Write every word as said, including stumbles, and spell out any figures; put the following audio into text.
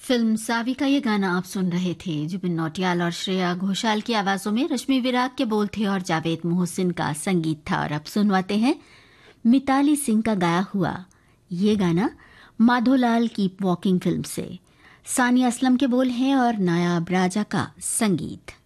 Film सावी का ये गाना आप सुन रहे थे। जुबिन नौटियाल और श्रेया घोषाल की आवाजों में रश्मि विराग के बोल थे और जावेद मोहसिन का संगीत था। और अब सुनवाते हैं मिताली सिंह का गाया हुआ ये गाना माधोलाल की वॉकिंग फिल्म से। सानिया असलम के बोल हैं और नायाब राजा का संगीत।